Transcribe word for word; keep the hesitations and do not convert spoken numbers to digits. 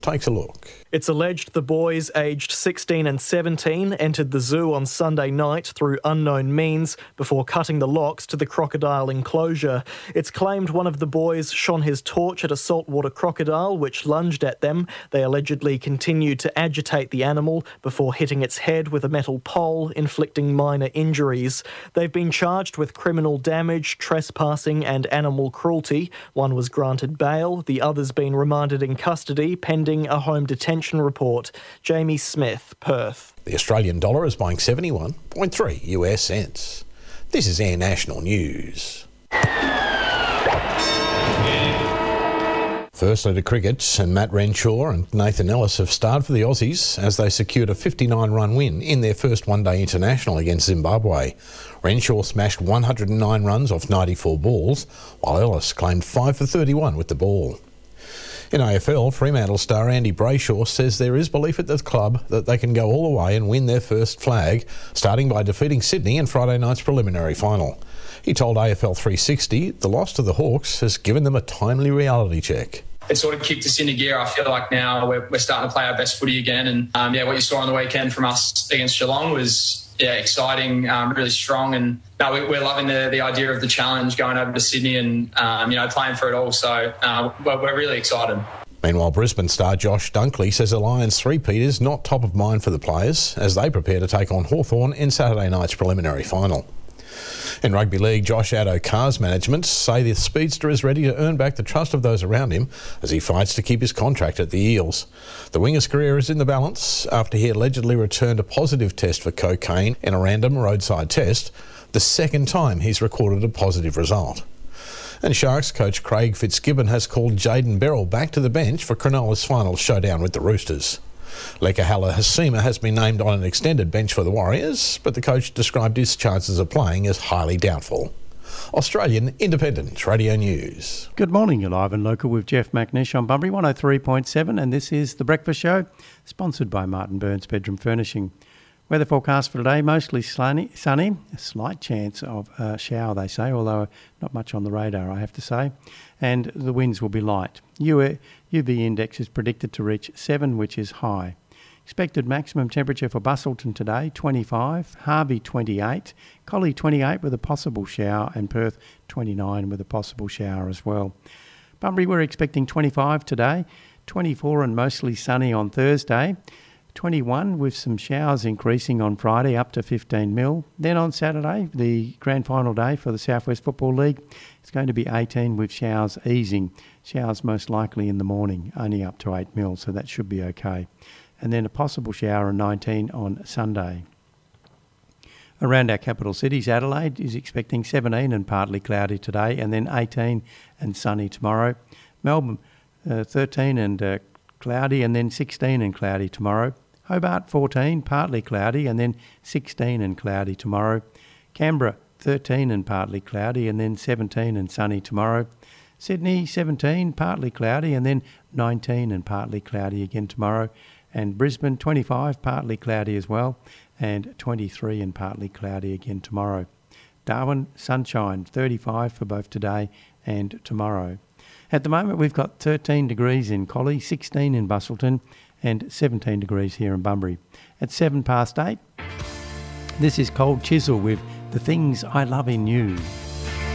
takes a look. It's alleged the boys aged sixteen and seventeen entered the zoo on Sunday night through unknown means before cutting the locks to the crocodile enclosure. It's claimed one of the boys shone his torch at a saltwater crocodile which lunged at them. They allegedly continued to agitate the animal before hitting its head with a metal pole, inflicting minor injuries. They've been charged with criminal damage, trespassing and animal cruelty. One was granted bail, the other's been remanded in custody pending a home detention report. Jamie Smith, Perth. The Australian dollar is buying seventy-one point three U S cents. This is Air National News. Firstly to cricket, and Matt Renshaw and Nathan Ellis have starred for the Aussies as they secured a fifty-nine run win in their first one-day international against Zimbabwe. Renshaw smashed one hundred nine runs off ninety-four balls, while Ellis claimed five for thirty-one with the ball. In A F L, Fremantle star Andy Brayshaw says there is belief at the club that they can go all the way and win their first flag, starting by defeating Sydney in Friday night's preliminary final. He told A F L three sixty the loss to the Hawks has given them a timely reality check. It sort of kicked us into gear. I feel like now we're, we're starting to play our best footy again. And um, yeah, what you saw on the weekend from us against Geelong was yeah exciting, um, really strong. And no, we, we're loving the, the idea of the challenge going over to Sydney and um, you know playing for it all. So uh, we're, we're really excited. Meanwhile, Brisbane star Josh Dunkley says the Lions three-peat is not top of mind for the players as they prepare to take on Hawthorn in Saturday night's preliminary final. In rugby league, Josh Addo-Carr's management say the speedster is ready to earn back the trust of those around him as he fights to keep his contract at the Eels. The winger's career is in the balance after he allegedly returned a positive test for cocaine in a random roadside test, the second time he's recorded a positive result. And Sharks coach Craig Fitzgibbon has called Jayden Berrell back to the bench for Cronulla's final showdown with the Roosters. Lekahala Hasima has been named on an extended bench for the Warriors, but the coach described his chances of playing as highly doubtful. Australian Independent Radio News. Good morning, you're live and local with Jeff McNish on Bunbury one oh three point seven, and this is The Breakfast Show, sponsored by Martin Burns Bedroom Furnishing. Weather forecast for today, mostly sunny, sunny, a slight chance of a shower, they say, although not much on the radar, I have to say. And the winds will be light. U V index is predicted to reach seven, which is high. Expected maximum temperature for Busselton today, twenty-five, Harvey twenty-eight, Collie twenty-eight with a possible shower, and Perth twenty-nine with a possible shower as well. Bunbury, we're expecting twenty-five today, twenty-four and mostly sunny on Thursday, twenty-one with some showers increasing on Friday up to fifteen mil. Then on Saturday, the grand final day for the South West Football League, it's going to be eighteen with showers easing. Showers most likely in the morning, only up to eight mil, so that should be okay. And then a possible shower of nineteen on Sunday. Around our capital cities, Adelaide is expecting seventeen and partly cloudy today, and then eighteen and sunny tomorrow. Melbourne, uh, thirteen and uh, cloudy, and then sixteen and cloudy tomorrow. Hobart, fourteen, partly cloudy, and then sixteen and cloudy tomorrow. Canberra, thirteen and partly cloudy, and then seventeen and sunny tomorrow. Sydney, seventeen, partly cloudy, and then nineteen and partly cloudy again tomorrow. And Brisbane, twenty-five, partly cloudy as well, and twenty-three and partly cloudy again tomorrow. Darwin, sunshine, thirty-five for both today and tomorrow. At the moment, we've got thirteen degrees in Collie, sixteen in Busselton, and seventeen degrees here in Bunbury. At seven past eight, this is Cold Chisel with The Things I Love in You.